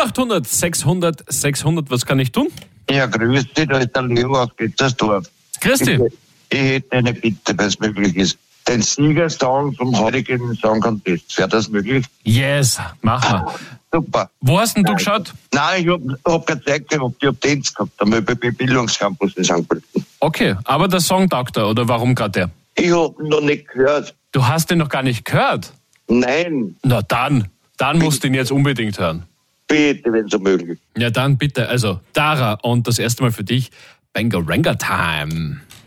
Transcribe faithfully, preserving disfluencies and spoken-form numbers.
acht hundert sechshundert sechshundert, was kann ich tun? Ja, grüß dich, da ist der Leo aus Getzersdorf. Grüß dich. Ich, ich hätte eine Bitte, wenn es möglich ist. Den Siegersong vom heutigen Song Contest. Wäre das möglich? Yes, mach mal. Super. Wo hast denn du geschaut? Nein, ich habe hab keine Zeit gehabt, ich habe Dienst gehabt, einmal bei Bildungscampus in Sankt Pölten. Okay, aber der Song taugt er, oder warum gerade der? Ich habe noch nicht gehört. Du hast den noch gar nicht gehört? Nein, Na dann, dann musst du ihn jetzt unbedingt hören. bitte, wenn so möglich. Ja dann bitte, also Dara und das erste Mal für dich, Bangaranga Time.